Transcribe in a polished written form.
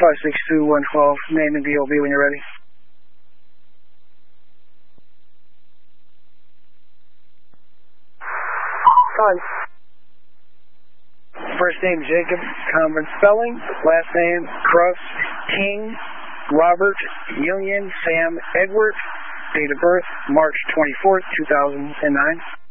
562-112, name and DOB when you're ready. Fine. First name Jacob, common spelling. Last name Cross, King, Robert, Union, Sam, Edward. Date of birth March 24th, 2009.